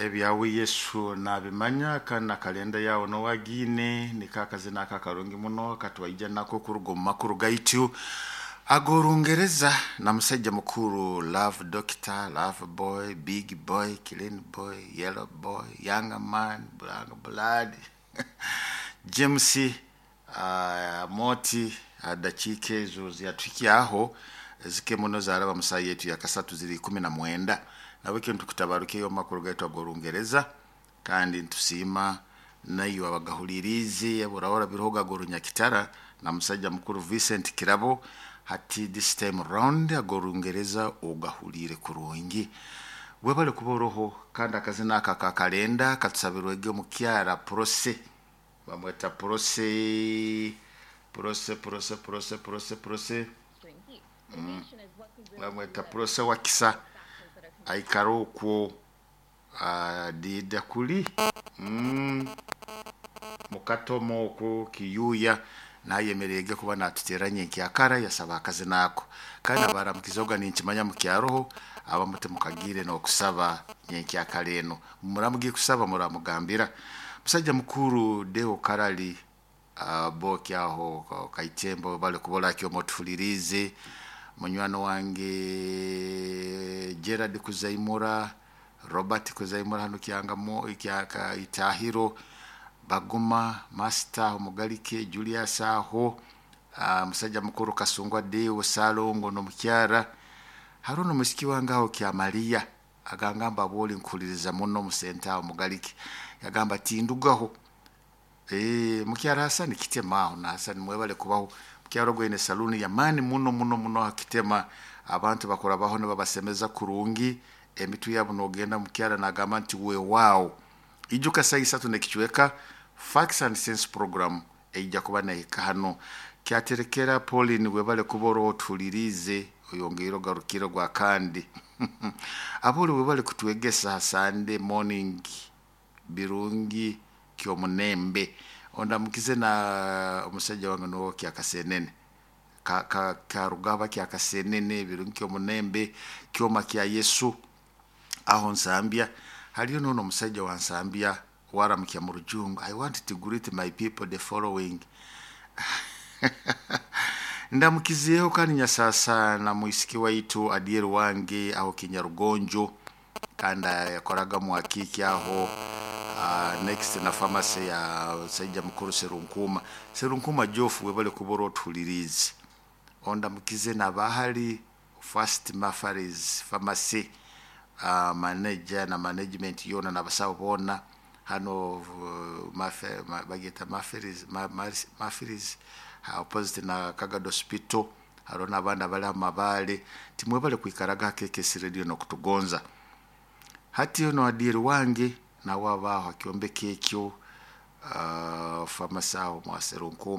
ebyawe Yesu nabimanya kana kalenda yawo no wagine nikakazina akakarungi muno katwaija nako kurugo makuru gaitu agorungereza na musajja mukuru Love Doctor, Love Boy, Big Boy, Clean Boy, Yellow Boy, Young Man, Black Blood James Moti adachike zo ziatwiki aho zike muno zaraba musayi yetu ya kasatu ziri 19 na wiki ntukutabaruke yo makuru gaitu agorungereza kandi ntusima nayo abagahulirizi yaburahora biroga gorunya kitara na musajja mukuru Vincent Kirabo hati this time round agorungereza ugahulire kurungi webale kuboroho kandi akazina aka kalenda katusabirwege mukyara prose bamweta prose bamweta prose wakisa aikarokwo dida kuli mukatomo ko kiyuya nayemerege kuba natuteranye nkyakara yasaba akazi nako kana baramukizoga ninkimanya mukyaroho abamute mukagire no kusaba nyenkyakara muramugiye kusaba muramugambira musajja mukuru Deo Karali boki aho kaitembo bale kubola kyo motufulirize munywano wange Gerard Kuzaimura, Robert Kuzaimura hano kyangamo ikyaka itahiro baguma master umugalike Julius aho musajja mukuru Kasungwa Deo Salongo no mukyara haruno musiki wangaho kya Maria agangamba boli nkuliriza muno musenta umugalike yagamba tindugaho mukyara Hassan Kitema aho na Hassan mwebale kubaho mukyaro gwene saluni ya mani muno Kitema abantu bakora baho ne babasemeza kurungi emitu yabo nogenda mukyara nagamba nti we wao ijuka sayisa tunekichweka Facts and Sense program eija kuba na hano kyaterekera Pauline webale kuboro tulirize oyongero garukiro gwa kandi abuli webale kutwegesa Sunday morning birungi kyo munembe onda mukize na umusajja wange no kyakasenene ka rugaba kyakasenene birungi kyo munembe kyo makya Yesu aho Nsambia haliyo no musajja wa Nsambia waramukya mu rujungu. I want to greet my people the following ndamukizeho kandi nyasasa na muisiki waitu adiere wange aho Kinyarugonjo kanda yakoraga mu akiki aho next na pharmacy ya sajja mukuru Serunkuma Jofu webale kuboro tulirize onda mukize na bahali First Mafaris Pharmacy manager na management yona na basawo bona hano bageta Mafaris opposite na Kagado Hospital harona abana bali amabale timwe bale kwikaraga KKS radio no kutugonza hati no adiri wange na wabaho akiombe kekyo pharmacy aho mwaserunkuma